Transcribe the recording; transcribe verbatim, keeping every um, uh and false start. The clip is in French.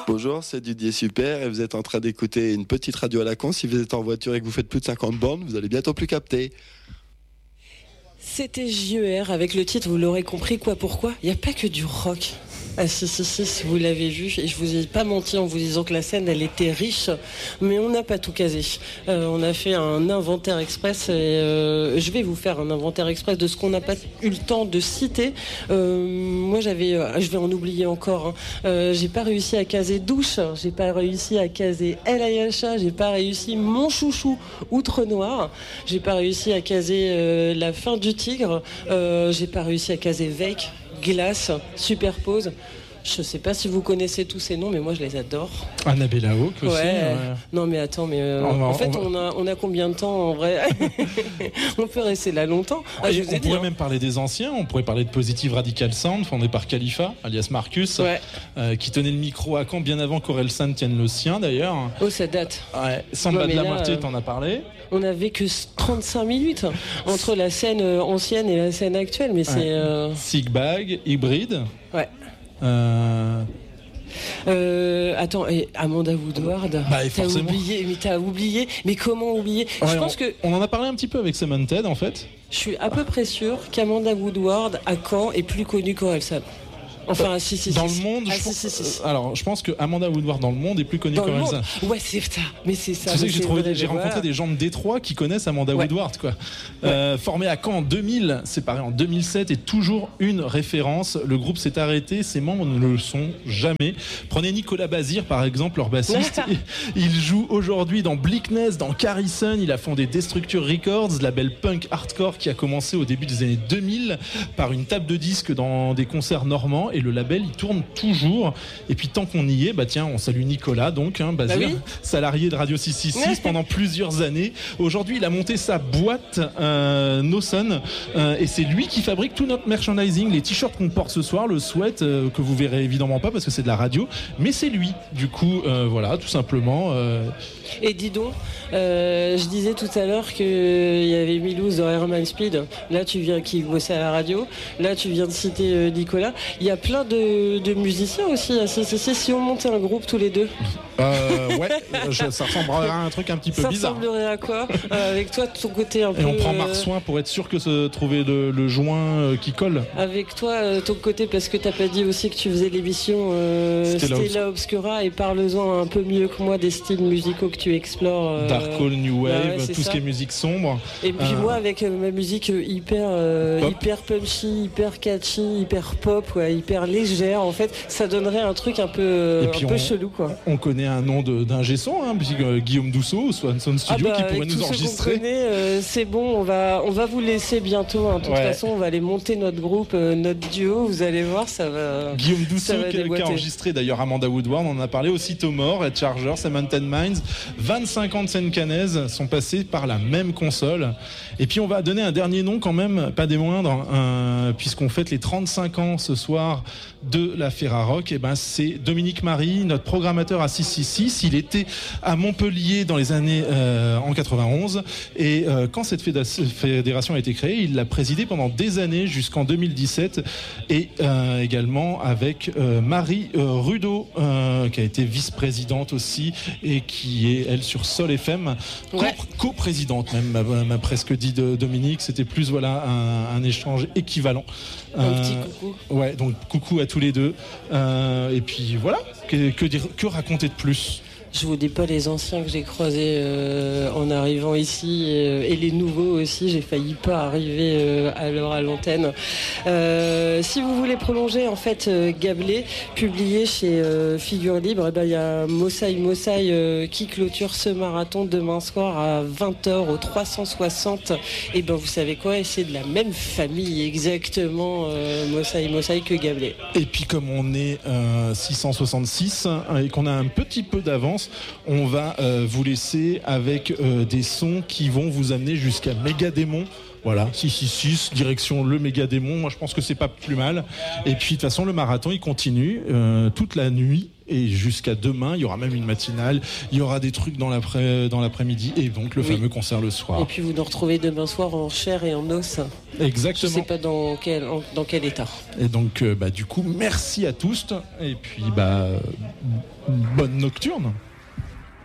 Bonjour, c'est Didier Super et vous êtes en train d'écouter une petite radio à la con. Si vous êtes en voiture et que vous faites plus de cinquante bornes, vous allez bientôt plus capter. C'était J E R avec le titre, vous l'aurez compris, quoi pourquoi. Il n'y a pas que du rock. Ah si si si, si vous l'avez vu, et je vous ai pas menti en vous disant que la scène elle était riche, mais on n'a pas tout casé. Euh, on a fait un inventaire express et euh, je vais vous faire un inventaire express de ce qu'on n'a pas eu le temps de citer. Euh, moi j'avais, euh, je vais en oublier encore. Hein. Euh, j'ai pas réussi à caser Douche, j'ai pas réussi à caser El Ayasha, j'ai pas réussi Mon Chouchou Outre Noir, j'ai pas réussi à caser euh, La Fin du Tigre, euh, j'ai pas réussi à caser Vake. Glace, Superpose. Je sais pas si vous connaissez tous ces noms, mais moi je les adore. Annabella Hawk aussi. Ouais. Ouais. Non mais attends, mais euh, va, en fait on, on, a, on a combien de temps en vrai? On peut rester là longtemps. Ah, je vous ai on dit, pourrait hein. même parler des anciens. On pourrait parler de Positive Radical Sound, fondé par Khalifa, alias Marcus, ouais. euh, qui tenait le micro à Caen bien avant qu'Orelsan tienne le sien d'ailleurs. Oh ça date. Ouais. Samba Non, de la là, Muerte, euh... t'en as parlé. On n'avait que trente-cinq minutes entre la scène ancienne et la scène actuelle, mais c'est. Ouais. Euh... Sigbag, Hybride. Ouais. Euh... Euh, attends, et Amanda Woodward, bah, t'as oublié, mais t'as oublié, mais comment oublier? Ouais, Je pense on, que on en a parlé un petit peu avec Cemented en fait. Je suis à peu près sûr qu'Amanda Woodward à Caen est plus connue qu'Orelsan. Enfin, euh, si, si, dans si, le monde, ah, je si, pense, si, si, si. alors je pense que Amanda Woodward dans le monde est plus connue qu'Orelsan. Ouais, c'est ça. Mais c'est ça. Tu sais que j'ai, trouvé, vrai, j'ai rencontré voilà. des gens de Détroit qui connaissent Amanda ouais. Woodward, quoi. Ouais. Euh, formé à Caen en deux mille, séparé en deux mille sept et toujours une référence. Le groupe s'est arrêté, ses membres ne le sont jamais. Prenez Nicolas Bazir par exemple, leur bassiste. Il joue aujourd'hui dans Bleakness, dans Carison. Il a fondé Destructure Records, label punk hardcore qui a commencé au début des années deux mille par une table de disques dans des concerts normands, et le label il tourne toujours. Et puis tant qu'on y est, bah tiens, on salue Nicolas donc, hein, Bazir, bah oui. salarié de Radio six cent soixante-six pendant plusieurs années. Aujourd'hui, il a monté sa boîte euh, No Sun, euh, et c'est lui qui fabrique tout notre merchandising, les t-shirts qu'on porte ce soir, le sweat euh, que vous verrez évidemment pas parce que c'est de la radio, mais c'est lui. Du coup, euh, voilà, tout simplement. Euh... Et dis donc, euh, je disais tout à l'heure qu'il y avait Milouz dans Airman Speed. Là, tu viens qui bossait à la radio. Là, tu viens de citer euh, Nicolas. Il y a plein de, de musiciens aussi. À C C C. Si on montait un groupe tous les deux. Euh, ouais, je, ça ressemblerait à un truc un petit peu ça bizarre. Ça ressemblerait à quoi euh, avec toi, de ton côté un Et peu. Et on prend Marsouin pour être sûr que se trouver le, le joint euh, qui colle. Avec toi, euh, ton côté, parce que t'as pas dit aussi que tu faisais l'émission euh, Stella, Stella Obscura, et parle-en un peu mieux que moi des styles musicaux que tu explores. Euh, Darkhold, New Wave, bah ouais, tout ça. Ce qui est musique sombre. Et puis euh, moi, avec euh, ma musique hyper, euh, hyper punchy, hyper catchy, hyper pop, ouais, hyper légère, en fait, ça donnerait un truc un peu, et puis un peu on, chelou, quoi. On connaît un nom de, d'un G-son, hein, euh, Guillaume Dousseau, Swanson Studio, ah bah, qui pourrait nous enregistrer. Connaît, euh, c'est bon, on va, on va vous laisser bientôt. Hein. De toute ouais. façon, on va aller monter notre groupe, euh, notre duo. Vous allez voir, ça va. Guillaume Dousseau qui, qui a enregistré d'ailleurs Amanda Woodward, on en a parlé aussi. Tomor, Red Charger, Cemented Minds, vingt-cinq ans de scène cannaise sont passés par la même console. Et puis on va donner un dernier nom quand même, pas des moindres, euh, puisqu'on fête les trente-cinq ans ce soir de la Ferrarock. Et ben c'est Dominique Marie, notre programmateur à six cent soixante-six. Il était à Montpellier dans les années euh, en quatre-vingt-onze, et euh, quand cette fédération a été créée, il l'a présidée pendant des années jusqu'en deux mille dix-sept, et euh, également avec euh, Marie euh, Rudeau euh, qui a été vice-présidente aussi et qui est elle sur Sol F M, ouais. Co- coprésidente même, m'a, m'a presque dit de Dominique. C'était plus voilà un, un échange équivalent. Un euh, petit coucou. Ouais, donc coucou à tous les deux. Euh, et puis voilà, que, que dire, que raconter de plus? Je vous dis pas les anciens que j'ai croisés euh, en arrivant ici, euh, et les nouveaux aussi. J'ai failli pas arriver euh, à l'heure à l'antenne. Euh, si vous voulez prolonger en fait euh, Gablé, publié chez euh, Figure Libre, il ben, y a Mosaï Mosaï euh, qui clôture ce marathon demain soir à vingt heures au trois cent soixante. Et ben vous savez quoi, c'est de la même famille exactement, euh, Mosaï Mosaï, que Gablé. Et puis comme on est euh, six cent soixante-six hein, et qu'on a un petit peu d'avance, on va euh, vous laisser avec euh, des sons qui vont vous amener jusqu'à Mégadémon Voilà, six six six, direction le méga démon. Moi, je pense que c'est pas plus mal. Et puis, de toute façon, le marathon, il continue euh, toute la nuit. Et jusqu'à demain, il y aura même une matinale, il y aura des trucs dans, l'après, dans l'après-midi et donc le oui. fameux concert le soir. Et puis vous nous retrouvez demain soir en chair et en os. Exactement. Je ne sais pas dans quel, en, dans quel état. Et donc, euh, bah, du coup, merci à tous et puis bah, bonne nocturne.